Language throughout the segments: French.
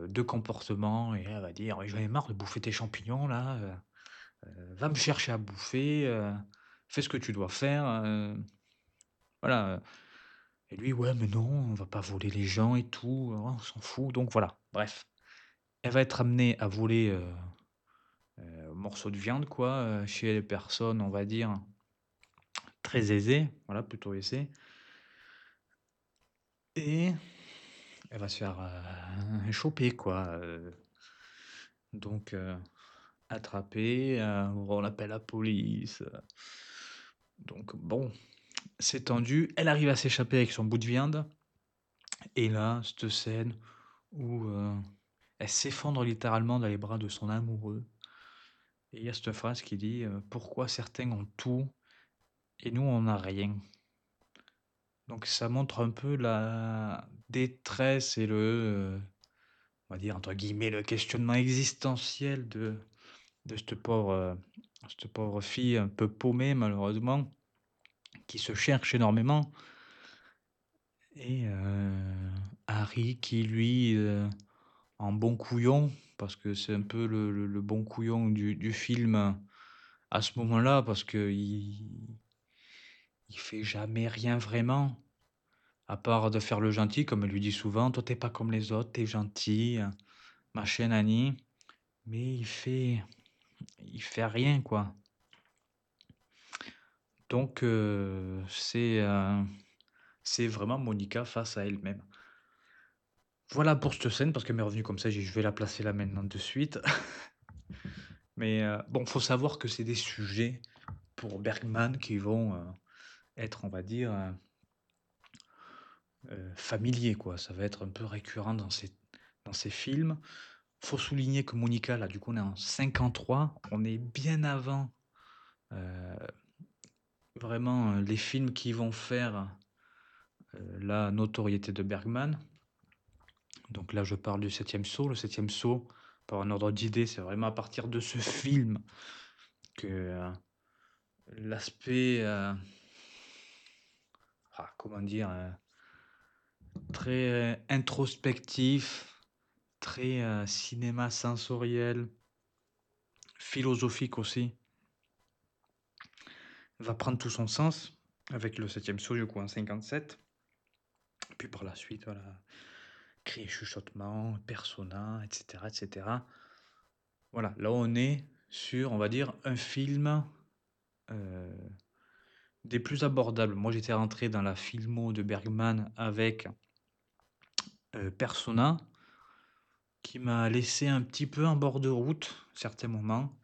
2 comportements et elle va dire: «J'en ai marre de bouffer tes champignons là, va me chercher à bouffer, fais ce que tu dois faire, voilà, et lui: «Ouais, mais non, on va pas voler les gens et tout, on s'en fout», donc voilà, bref. Elle va être amenée à voler, morceaux de viande quoi, chez les personnes, on va dire, très aisées, voilà, plutôt aisées, et elle va se faire, choper quoi, donc attraper, on appelle la police, donc bon, c'est tendu. Elle arrive à s'échapper avec son bout de viande et là, cette scène où, elle s'effondre littéralement dans les bras de son amoureux et il y a cette phrase qui dit, «Pourquoi certains ont tout et nous on n'a rien?» Donc ça montre un peu la détresse et on va dire entre guillemets «le questionnement existentiel» de cette pauvre fille un peu paumée malheureusement, qui se cherche énormément, et Harry qui lui, en bon couillon, parce que c'est un peu le bon couillon du film, à ce moment-là, parce qu'il fait jamais rien vraiment, à part de faire le gentil comme elle lui dit souvent: «Toi tu pas comme les autres, tu es gentil, machin nani», mais il fait rien quoi. Donc c'est vraiment Monica face à elle-même. Voilà pour cette scène, parce qu'elle m'est revenue comme ça, j'ai dit: «Je vais la placer là maintenant de suite». Mais bon, faut savoir que c'est des sujets pour Bergman qui vont, être, on va dire, familiers, quoi. Ça va être un peu récurrent dans ses films. Faut souligner que Monica, là, du coup, on est en 53, on est bien avant, heu, vraiment, les films qui vont faire, la notoriété de Bergman. Donc là, je parle du Septième Saut. Le Septième Saut, pour un ordre d'idée, c'est vraiment à partir de ce film que, l'aspect, comment dire? Très, introspectif, très, cinéma sensoriel, philosophique aussi, va prendre tout son sens avec le Septième Saut, du coup, en 57. Puis par la suite, voilà, Cris et chuchotements, Persona, et cetera, et cetera. Voilà, là, on est sur, on va dire, un film, heu, des plus abordables. Moi, j'étais rentré dans la filmo de Bergman avec, Persona, qui m'a laissé un petit peu en bord de route, certains moments.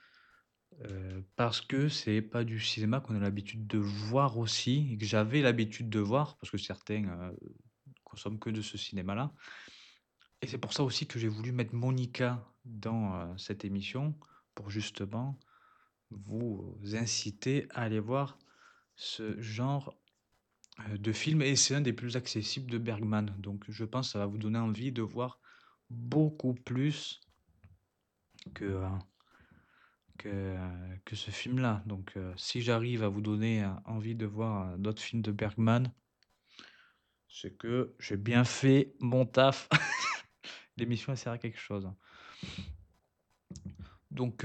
Parce que c'est pas du cinéma qu'on a l'habitude de voir aussi et que j'avais l'habitude de voir, parce que certains, consomment que de ce cinéma-là, et c'est pour ça aussi que j'ai voulu mettre Monica dans, cette émission, pour justement vous inciter à aller voir ce genre, de film, et c'est un des plus accessibles de Bergman. Donc je pense que ça va vous donner envie de voir beaucoup plus que, que ce film-là. Donc, si j'arrive à vous donner, envie de voir, d'autres films de Bergman, c'est que j'ai bien fait mon taf. L'émission elle sert à quelque chose. Donc,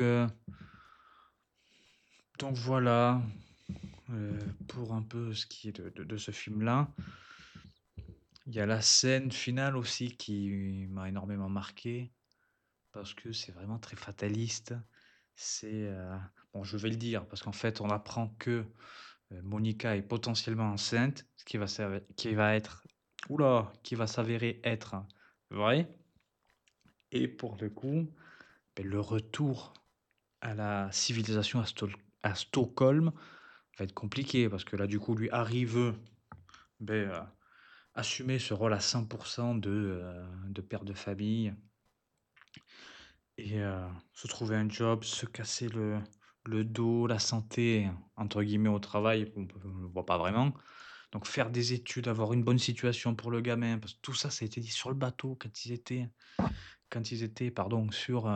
voilà, pour un peu ce qui est de ce film-là. Il y a la scène finale aussi qui m'a énormément marqué, parce que c'est vraiment très fataliste. C'est, bon, je vais le dire parce qu'en fait on apprend que Monica est potentiellement enceinte, ce qui va s'avérer être vrai, et pour le coup, beh, le retour à la civilisation à Stockholm va être compliqué parce que là, du coup, lui arrive, beh, assumer ce rôle à 100 de père de famille, et se trouver un job, se casser le dos, la santé entre guillemets au travail, on le voit pas vraiment. Donc faire des études, avoir une bonne situation pour le gamin, parce que tout ça, ça a été dit sur le bateau quand ils étaient pardon,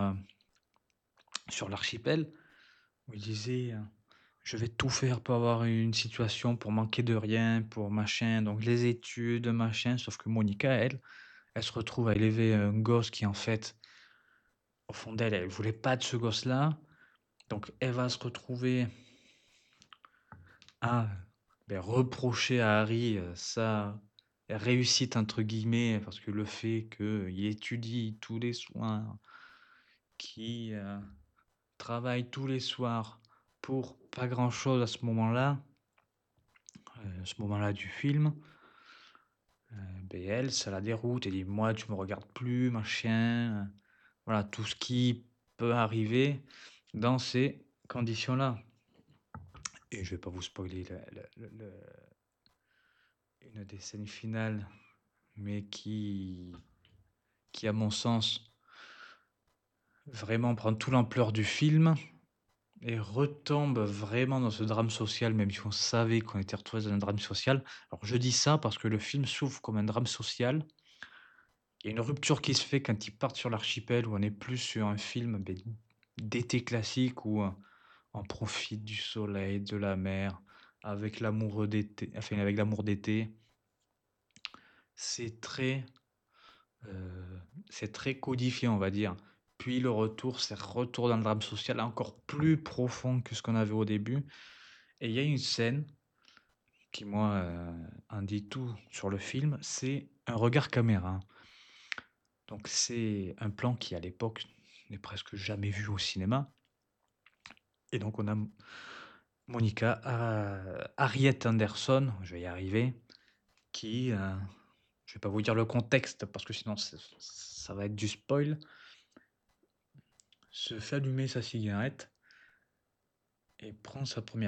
sur l'archipel, où ils disaient, «Je vais tout faire pour avoir une situation, pour manquer de rien, pour machin», donc les études, machin, sauf que Monica, elle elle se retrouve à élever un gosse qui, en fait, au fond d'elle, elle voulait pas de ce gosse-là. Donc elle va se retrouver à, reprocher à Harry, sa «réussite» entre guillemets, parce que le fait qu'il étudie tous les soirs, qu'il travaille tous les soirs pour pas grand-chose à ce moment-là du film, elle, ça la déroute. Elle dit: «Moi, tu me regardes plus, machin», voilà, tout ce qui peut arriver dans ces conditions-là. Et je vais pas vous spoiler le une des scènes finales, mais qui à mon sens, vraiment prend toute l'ampleur du film et retombe vraiment dans ce drame social, même si on savait qu'on était retrouvés dans un drame social. Alors je dis ça parce que le film s'ouvre comme un drame social. Il y a une rupture qui se fait quand ils partent sur l'archipel, où on est plus sur un film, d'été classique où, on profite du soleil, de la mer, avec l'amoureux d'été, enfin avec l'amour d'été. C'est très, c'est très codifié, on va dire. Puis le retour, c'est retour dans le drame social encore plus profond que ce qu'on avait au début. Et il y a une scène qui, moi, en dit tout sur le film, c'est un regard caméra. Donc c'est un plan qui, à l'époque, n'est presque jamais vu au cinéma. Et donc on a Monica, Harriet Anderson, je vais y arriver, qui, je vais pas vous dire le contexte parce que sinon ça va être du spoil, se fait allumer sa cigarette et prend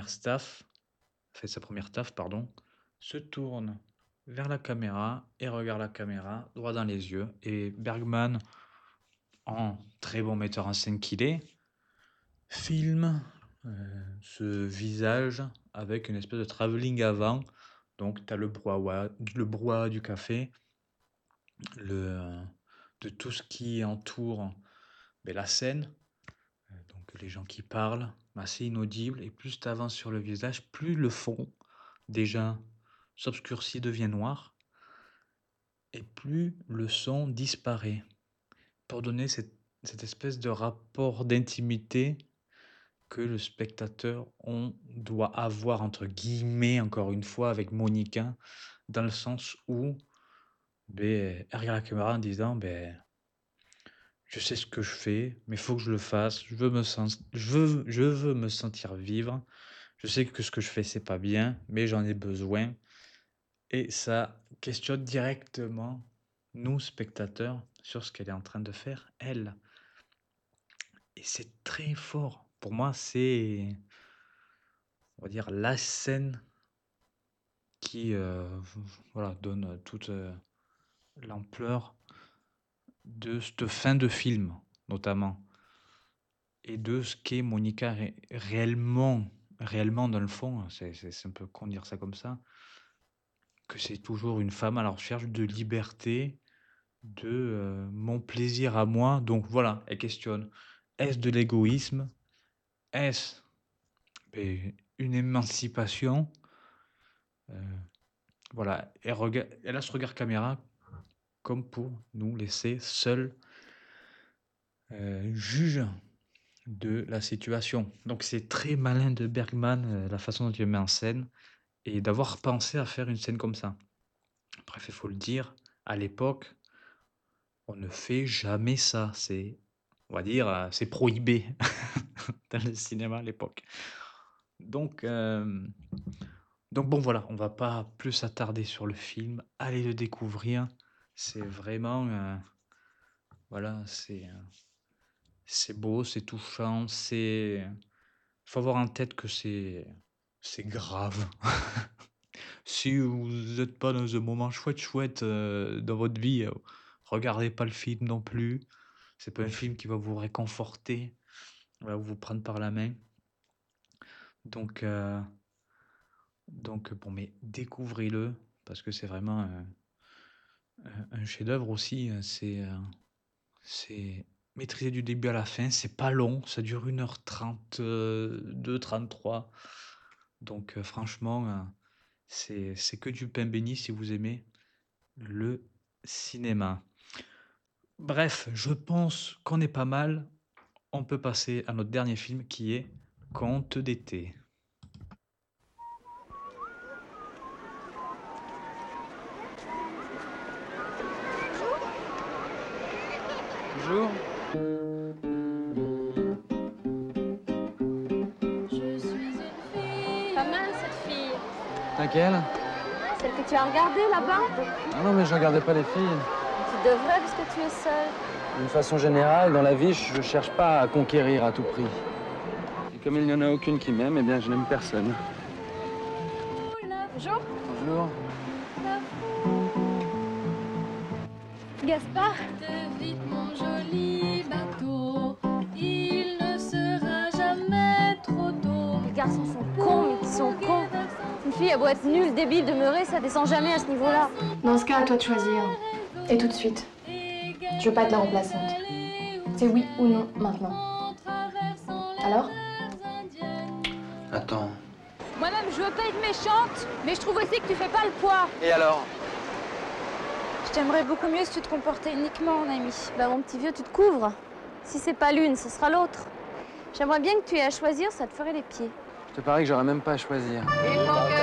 sa première taf, pardon, se tourne vers la caméra et regarde la caméra droit dans les yeux. Et Bergman, en très bon metteur en scène qu'il est, filme ce visage avec une espèce de travelling avant. Donc tu as le brouhaha du café, le, de tout ce qui entoure la scène, donc les gens qui parlent, assez inaudible, et plus tu avances sur le visage, plus le fond, déjà, s'obscurcit, devient noir, et plus le son disparaît, pour donner cette espèce de rapport d'intimité que le spectateur doit avoir, entre guillemets, encore une fois, avec Monica, dans le sens où elle regarde la caméra en disant je sais ce que je fais, mais il faut que je le fasse. Je veux me sentir vivre. Je sais que ce que je fais, c'est pas bien, mais j'en ai besoin. Et ça questionne directement nous, spectateurs, sur ce qu'elle est en train de faire, elle. Et c'est très fort. Pour moi, c'est, on va dire, la scène qui voilà, donne toute l'ampleur de cette fin de film, notamment. Et de ce qu'est Monica réellement dans le fond, c'est un peu con de dire ça comme ça, que c'est toujours une femme à la recherche de liberté, de mon plaisir à moi. Donc voilà, elle questionne. Est-ce de l'égoïsme? Est-ce une émancipation? Euh, voilà, elle a ce regard caméra comme pour nous laisser seuls juges de la situation. Donc c'est très malin de Bergman, la façon dont il le met en scène et d'avoir pensé à faire une scène comme ça. Bref, il faut le dire, à l'époque, on ne fait jamais ça. C'est, on va dire, c'est prohibé dans le cinéma à l'époque. Donc, bon voilà, on va pas plus s'attarder sur le film. Allez le découvrir. C'est vraiment, voilà, c'est beau, c'est touchant, c'est faut avoir en tête que c'est grave. Si vous êtes pas dans un moment chouette, dans votre vie, regardez pas le film non plus. C'est pas un film qui va vous réconforter, va vous prendre par la main. Donc bon, mais découvrez-le parce que c'est vraiment un chef-d'œuvre aussi, c'est maîtrisé du début à la fin, c'est pas long, ça dure 1h32, 33. Donc franchement, c'est que du pain béni si vous aimez le cinéma. Bref, je pense qu'on est pas mal. On peut passer à notre dernier film qui est Contes d'été. Bonjour. Je suis une fille. Pas mal cette fille. Laquelle? Celle que tu as regardée là-bas? Ah non, mais je regardais pas les filles. Tu devrais puisque tu es seule. D'une façon générale, dans la vie, je cherche pas à conquérir à tout prix. Et comme il n'y en a aucune qui m'aime, eh bien, je n'aime personne. Bonjour. Bonjour. Gaspard. Vite mon joli bateau, il ne sera jamais trop tôt. Les garçons sont cons, mais qui sont cons. Une fille a beau être nulle, débile, demeurée, ça descend jamais à ce niveau-là. Dans ce cas, à toi de choisir. Et tout de suite. Je veux pas être la remplaçante. C'est oui ou non maintenant. Alors? Attends. Moi-même, je veux pas être méchante, mais je trouve aussi que tu fais pas le poids. Et alors? Je t'aimerais beaucoup mieux si tu te comportais uniquement en ami. Bah mon petit vieux, tu te couvres. Si c'est pas l'une, ce sera l'autre. J'aimerais bien que tu aies à choisir, ça te ferait les pieds. Je te parie que j'aurais même pas à choisir.